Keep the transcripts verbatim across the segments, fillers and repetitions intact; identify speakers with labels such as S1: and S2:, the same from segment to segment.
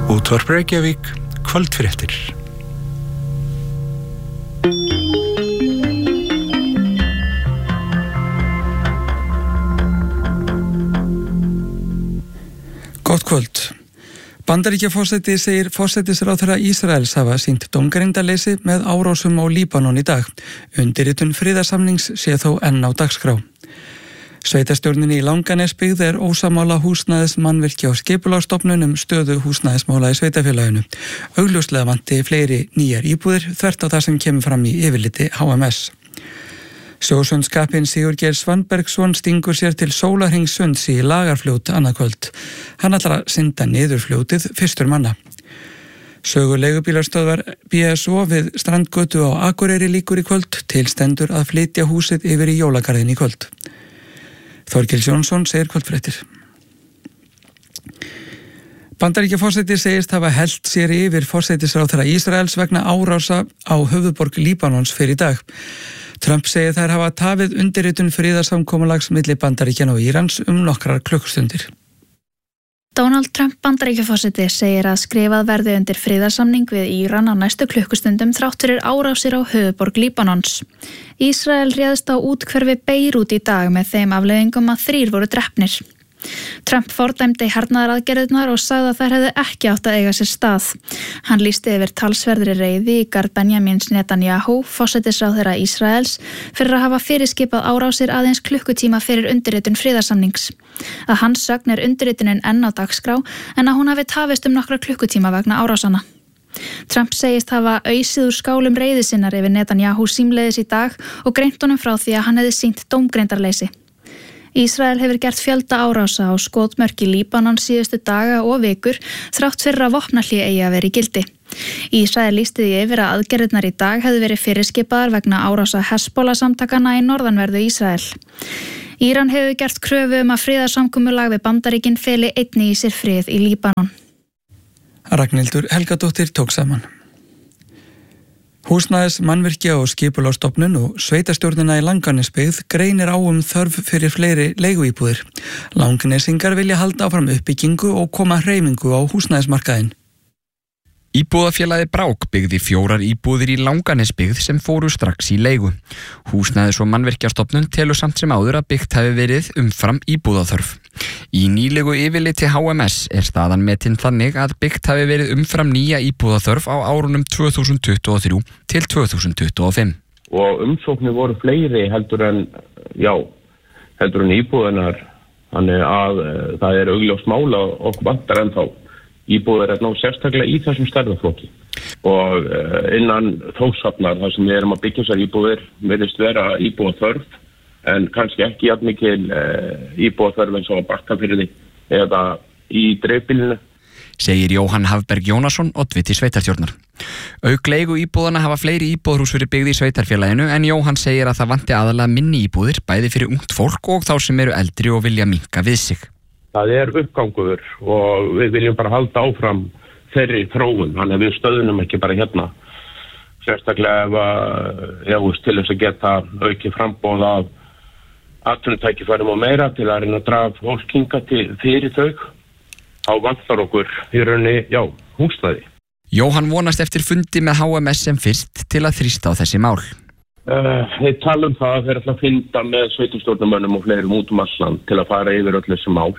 S1: Útvarp Reykjavík, kvöldfréttir.
S2: Gott kvöld. Bandaríkjaforseti segir forsætisráðherra Ísraels hafa sýnt dómgreindarleysi með árásum á Líbanon í dag. Undirritun friðarsamnings sé þó enn á dagskrá. Sveitarstjórnin í Langanesbyggð er ósammála húsnæðis mannvirkja og skipulagsstofnun um stöðu húsnæðismála í sveitarfélaginu. Augljóslega vanti fleiri nýjar íbúðir þvert á það sem kemur fram í yfirliti H M S. Sjósundskapinn Sigurgeir Svanbergsson stingur sér til Sólarhringssunds í Lagarfljót annað kvöld. Hann ætlar að synda niður fljótið fyrstur manna. Sögu leigubílastöðvar B S O við Strandgötu á Akureyri lýkur í kvöld, til stendur að flytja húsið yfir í jólagarðin í kvöld. Þorkels Jónsson segir kvöldfréttir. Bandaríkjaforseti segist hafa hellt sér yfir forsætisráðherra Ísraels vegna árása á höfuðborg Líbanons fyrir í dag. Trump segir þær hafa tafið undirritun friðarsamkomulags milli Bandaríkjanna og Írans um nokkrar klukkstundir.
S3: Donald Trump Bandaríkjaforseti segir að skrifað verði undir friðarsamning við Íran á næstu klukkustundum þrátt fyrir árásir á höfuðborg Líbanons. Ísrael réðst á úthverfi Beirút í dag með þeim afleiðingum að þrír voru drepnir. Trump fordæmdi hernaðaraðgerðirnar og sagði að þær hefðu ekki átt að eiga sér stað. Hann lýsti yfir talsverðri reiði í garð Benjamins Netanyahu, forsætisráðherra Ísraels, fyrir að hafa fyrirskipað árásir aðeins klukkutíma fyrir undirritun friðarsamnings. Að hans sögn er undirritunin enn á dagskrá en að hún hafi tafist um nokkra klukkutíma vegna árásana. Trump segist hafa ausið úr skálum reiði sinnar yfir Netanyahu símleiðis í dag og greint honum frá því að hann hefði sýnt dómgreindarleysi. Ísrael hefur gert fjölda árása á skotmörk í Líbanon síðustu daga og vikur þrátt fyrir að vopnahlé eigi að vera í gildi. Ísrael lýsti því yfir að aðgerðirnar í dag hefðu verið fyrirskipaðar vegna árása Hezbollah samtakanna í norðanverðu Ísrael. Íran hefur gert kröfu um að friðarsamkomulag við Bandaríkin feli einnig í sér frið í Líbanon.
S2: Ragnhildur Helgadóttir tók saman. Húsnæðis, mannvirkja og skipulagsstofnun og sveitarstjórnina í Langanesbyggð greinir á um þörf fyrir fleiri leiguíbúðir. Langanesingar vilja halda áfram uppbyggingu og koma hreyfingu á húsnæðismarkaðinn.
S4: Íbúðafélagið Brák byggði fjórar íbúðir í Langanesbyggð sem fóru strax í leigu. Húsnæðis- og mannvirkjastofnun telur samt sem áður að byggt hafi verið umfram íbúðaþörf. Í nýlegu yfirliti H M S er staðan metin þannig að byggt hafi verið umfram nýja íbúðaþörf á árunum tvö þúsund tuttugu og þrjú til tvö þúsund tuttugu og fimm.
S5: Og umsóknir voru fleiri heldur en, já, heldur en íbúðunar, þannig að uh, það er augljóst mál að okkur vantar ennþá íbúðir er ná sérstaklega í þessum stærðarflokki. Og uh, innan Þórshafnar, þar sem við erum að byggja þessar íbúðir, virðist vera íbúðaþörf, en kannski ekki jafn mikil uh, íbúðaþörf eins og á Bakkafirði eða í dreifbýlinu.
S4: Segir Jóhann Hafberg Jónasson, oddviti sveitarstjórnar. Auk leigu íbúðana hafa fleiri íbúðarhús verið byggð í sveitarfélaginu en Jóhann segir að það vanti aðalega minni íbúðir bæði fyrir ungt fólk og þá sem eru eldri og vilja minnka við sig.
S5: Það er uppgangur og við viljum bara halda áfram þeirri þróun, þannig að við stöðunum ekki bara hérna. Sérstaklega ef að, já, til þess að geta auki frambóð af atvinnutækifærum og meira til að reyna að draga fólk hingað til fyrir þau, þá vantar okkur í rauninni, já, húsnæði.
S4: Jóhann vonast eftir fundi með H M S sem fyrst til að þrýsta á þessi mál.
S5: Uh, þeir tala um það að þeir ætla að funda með sveitarstjórnarmönnum og fleirum út um allt land til að fara yfir öll þessi mál.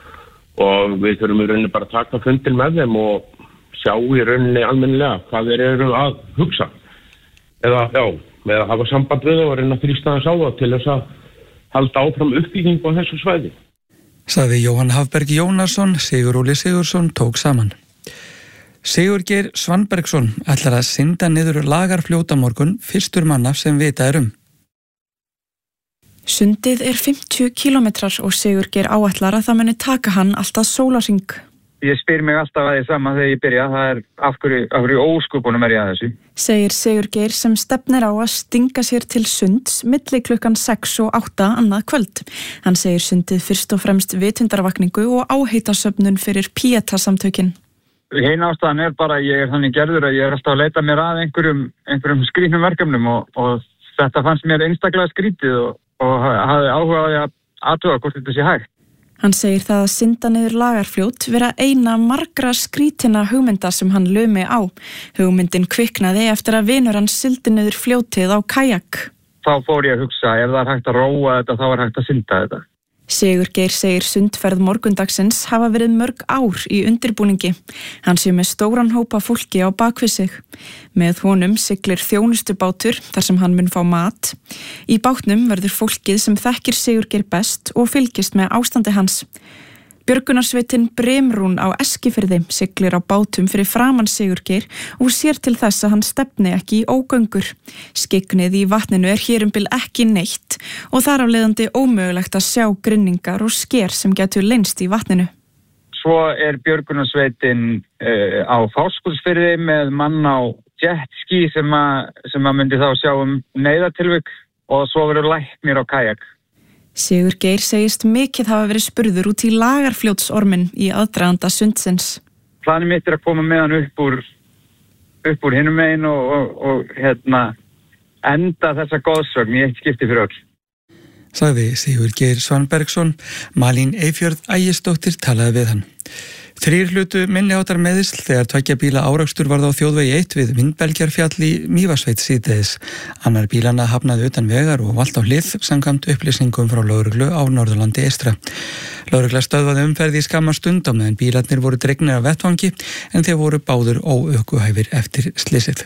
S5: Og við þurfum í rauninni bara að taka fundin með þeim og sjá í rauninni almennilega hvað þeir eru að hugsa. Eða, já, með að hafa samband við og reyna að þrýsta þess á það til þess að halda áfram uppbyggingu á þessu svæði.
S2: Sagði Jóhann Hafberg Jónasson, Sigur Óli Sigursson tók saman. Sigurgeir Svanbergsson ætlar að synda niður Lagarfljót á morgun, fyrstur manna sem vita er um.
S6: Sundið er fimmtíu kílómetrar og Sigurgeir áætlar að það muni taka hann alltaf sólarhring.
S7: Ég spyr mig alltaf að því sama þegar ég byrja, það er af hverju, af hverju óskupunum er ég að þessu.
S6: Segir Sigurgeir sem stefnir á að stinga sér til sunds milli klukkan sex og átta annað kvöld. Hann segir sundið fyrst og fremst vitundarvakningu og áheitasöfnun fyrir Pieta-samtökin.
S7: Hinn ástæðan er bara að ég er þannig gerður að ég er alltaf að leita mér að einhverjum, einhverjum skrýtnum verkefnum og, og þetta fannst mér einstaklega skrýtið og, og hafði áhuga á að athuga hvort þetta sé hægt.
S6: Hann segir það að synda niður Lagarfljót vera eina margra skrítina hugmynda sem hann lumi á. Hugmyndin kviknaði eftir að vinur hann sildi niður fljótið á kajak.
S7: Þá fór ég að hugsa, ef það er hægt að róa þetta, þá er hægt að synda þetta.
S6: Sigurgeir segir sundferð morgundagsins hafa verið mörg ár í undirbúningi. Hann sé með stóran hópa fólki á bakvið sig. Með honum siglir þjónustubátur þar sem hann mun fá mat. Í bátnum verður fólkið sem þekkir Sigurgeir best og fylgist með ástandi hans. Björgunarsveitin Brimrún á Eskifirði siglir á bátum fyrir framan Sigurgeir og sér til þess að hann stefni ekki í ógöngur. Skygnið í vatninu er hér um bil ekki neitt og þar af leiðandi ómögulegt að sjá grynningar og sker sem getur leynst í vatninu.
S7: Svo er björgunarsveitin uh, á Fáskrúðsfirði með mann á jetski sem að, sem að myndi þá sjá um neyðartilvik og svo verður læknir á kajak.
S6: Sigurgeir segist mikið hafa verið spurður út í Lagarfljótsorminn í aðdraganda sundsins.
S7: Planið mitt er að koma með hann upp úr, upp úr hinum megin og, og, og hérna, enda þessa goðsögn í eitt skipti fyrir öll.
S2: Sagði Sigurgeir Svanbergsson. Malín Eyfjörð Ægisdóttir talaði við hann. Þrír hlutu minni háttar meðisl þegar tveggja bíla árakstur varð á þjóðvegi eitt við Vindbelgjarfjall í Mývatnssveit síðdegis. Annar bílana hafnaði utan vegar og valt á hlið samkvæmt upplýsingum frá lögreglu á Norðurlandi eystra. Lögregla stöðvaði umferð í skamma stund á meðan bílarnir voru dregnir af vettvangi en þeir voru báður óökuhæfir eftir slysið.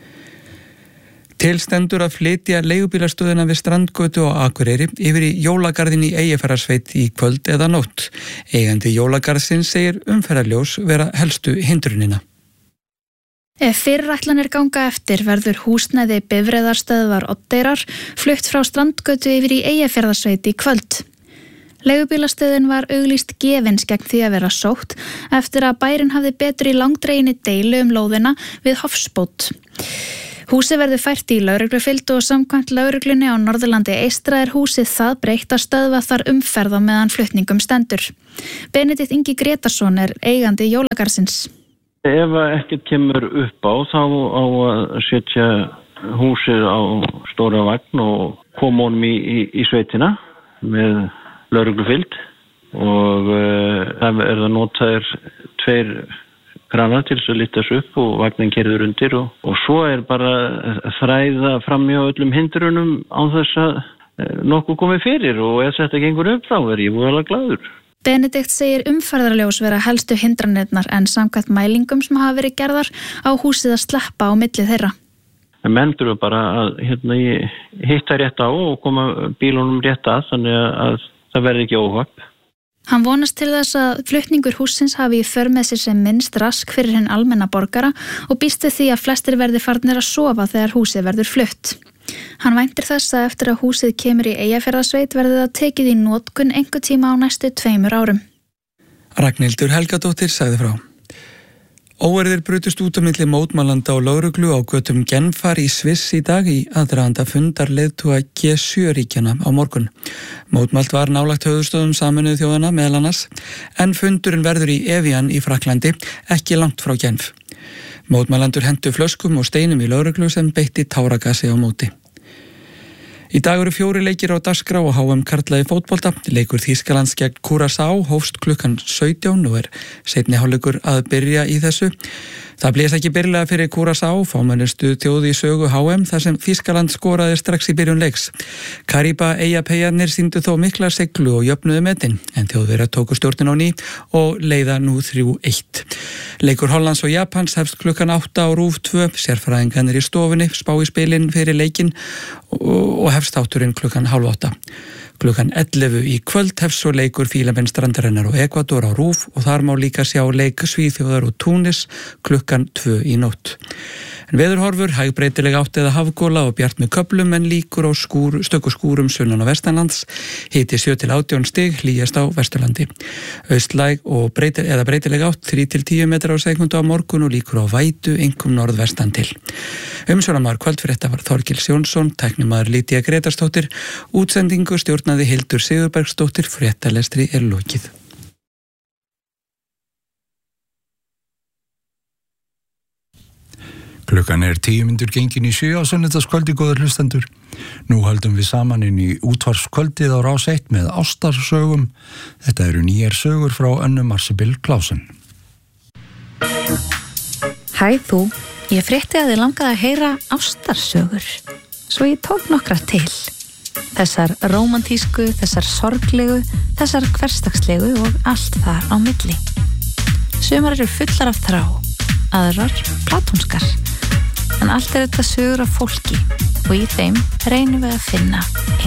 S2: Til stendur að flytja leigubílastöðina við Strandgötu á Akureyri yfir í jólagarðin í Eyjafjarðarsveit í kvöld eða nótt. Eigandi jólagarðsins segir umferðarljós vera helstu hindrunina.
S3: Ef fyrirætlanir ganga eftir verður húsnæði bifreiðarstöðvar Oddeyrar flutt frá Strandgötu yfir í Eyjafjarðarsveit í kvöld. Leigubílastöðin var auglýst gefins gegn því að vera sótt eftir að bærinn hafði betur í langdreginni deilu um lóðina við Hofsbót. Húsið verður fært í lögreglufylgd og samkvæmt lögreglunni á Norðurlandi eystra er húsið það breytt að stöðva þar umferð á meðan flutningum stendur. Benedikt Ingi Gretarsson er eigandi jólagarðsins.
S8: Ef ekkert kemur upp á þá á að setja húsið á stóra vagn og koma honum í, í, í sveitina með lögreglufylgd og uh, það er það notaðir tveir kranar til þess að lyfta þessu upp og vagnin keyrður undir og, og svo er bara þræða fram hjá öllum hindrunum án þess að nokkuð komið fyrir og ef þetta gengur upp þá er ég voðalega glaður.
S3: Benedikt segir umferðarljós vera helstu hindranirnar en samkvæmt mælingum sem hafa verið gerðar á húsið að sleppa á milli þeirra.
S8: En menn þurfa bara að hérna, hitta rétt á og koma bílunum rétt að þannig að það verði ekki óhapp.
S3: Hann vonast til þess að flutningur hússins hafi í för með sér sem minnst rask fyrir hinn almenna borgara og býst við því að flestir verði farnir að sofa þegar húsið verður flutt. Hann væntir þess að eftir að húsið kemur í Eyjafjarðarsveit verði það tekið í notkun einhver tíma á næstu tveimur árum.
S2: Ragnhildur Helgadóttir sagði frá. Óeirðir brutust út á milli mótmælanda og lögreglu á götum Genfar í Sviss í dag í aðdraganda fundar leiðtoga G sjö ríkjana á morgun. Mótmælt var nálægt höfuðstöðum Sameinuðu þjóðanna meðal annars, en fundurinn verður í Evian í Frakklandi, ekki langt frá Genf. Mótmælandur hentu flöskum og steinum í lögreglu sem beitti táragasi á móti. Í dag eru fjóri leikir á dagskrá og H M karla í fótbolta. Leikur Þýskalands gegn Curaçao hófst klukkan sautján og er seinni hálfleikur að byrja í þessu. Það blés ekki byrlega fyrir Curaçao, fámennustu þjóð í sögu H M þar sem Þýskaland skoraði strax í byrjun leiks. Kariba Eyjapeyjarnir sýndu þó mikla seglu og jöfnuðu metin, en Þjóðverjar tóku stjórnin á ný og leiða nú þrjú eitt. Leikur Hollands og Japans hefst klukkan átta á RÚV tvö, sérfræðingarnir í stofunni spá í spilin fyrir leikin og hefst þátturinn klukkan hálf átta. Klukkan ellefu í kvöld hefst svo leikur Fílabeinsstrandarinnar Strandarinnar og Ekvador á RÚV og þar má líka sjá leik Svíþjóðar og Túnis klukkan tvö í nótt. En veðurhorfur, hægbreytileg átt eða hafgóla og bjart með köflum en líkur á skúr, stöku skúrum sunnan á vestanlands, hiti sjö til átján stig, hlýjast á Vesturlandi. Austlæg og breyti, eða breytileg átt þrjú til tíu metrar á sekúndu á morgun og líkur á vætu, einkum norðvestan til. Umsjónamaður kvöldfrétta var Þorgils Jónsson, tæknimaður Lydía Gretarsdóttir, útsendingu stjórnaði Hildur Sigurbergsdóttir, fréttalestri er lokið.
S9: Klukkan er tíu mínútur gengin í sjö á sunnudagskvöldi, góðir hlustendur. Nú höldum við saman inn í útvarpskvöldið á Rás eitt með ástarsögum. Þetta eru nýjar sögur frá Önnu Marsibil Klausen.
S10: Hæ þú, ég frétti að þið langaði að heyra ástarsögur, svo ég tók nokkra til. Þessar rómantísku, þessar sorglegu, þessar hversdagslegu og allt þar á milli. Sumar eru fullar af þrá, aðrar platónskar, en allt er þetta sögur af fólki og í þeim reynum við að finna